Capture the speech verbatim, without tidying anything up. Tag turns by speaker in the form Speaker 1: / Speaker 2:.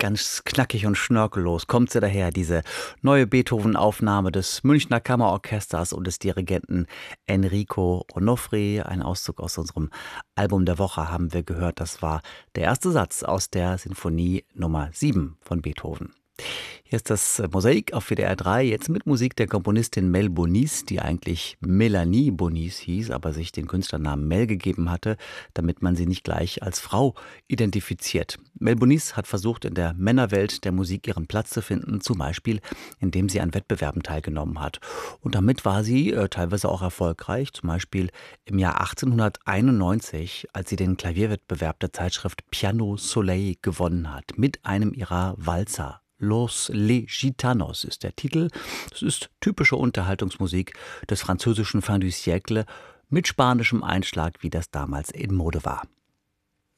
Speaker 1: Ganz knackig und schnörkellos kommt sie daher, diese neue Beethoven-Aufnahme des Münchner Kammerorchesters und des Dirigenten Enrico Onofre. Ein Auszug aus unserem Album der Woche haben wir gehört. Das war der erste Satz aus der Sinfonie Nummer sieben von Beethoven. Hier ist das Mosaik auf W D R drei, jetzt mit Musik der Komponistin Mel Bonis, die eigentlich Melanie Bonis hieß, aber sich den Künstlernamen Mel gegeben hatte, damit man sie nicht gleich als Frau identifiziert. Mel Bonis hat versucht, in der Männerwelt der Musik ihren Platz zu finden, zum Beispiel, indem sie an Wettbewerben teilgenommen hat. Und damit war sie äh, teilweise auch erfolgreich, zum Beispiel im Jahr achtzehnhunderteinundneunzig, als sie den Klavierwettbewerb der Zeitschrift Piano Soleil gewonnen hat, mit einem ihrer Walzer. Los Les Gitanos ist der Titel. Es ist typische Unterhaltungsmusik des französischen Fin du siècle mit spanischem Einschlag, wie das damals in Mode war.